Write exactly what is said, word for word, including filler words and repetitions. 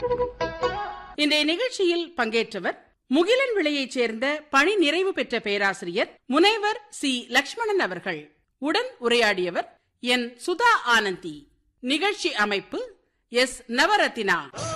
இன்றைய நிகழ்ச்சியில் பங்கேற்றவர் முகிலன் விளையைச் சேர்ந்த பணி நிறைவு பெற்ற பேராசிரியர் முனைவர் சி லட்சுமணன் அவர்கள். உடன் உரையாடியவர் என் சுதா ஆனந்தி. நிகழ்ச்சி அமைப்பு எஸ் நவரத்தினா.